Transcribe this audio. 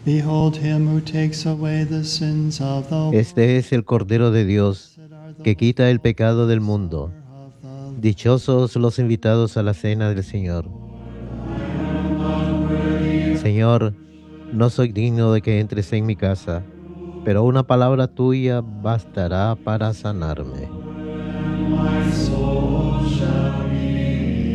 Behold him who takes away the sins of the world. Este es el Cordero de Dios, que quita el pecado del mundo. Dichosos los invitados a la cena del Señor. Señor, no soy digno de que entres en mi casa, pero una palabra tuya bastará para sanarme.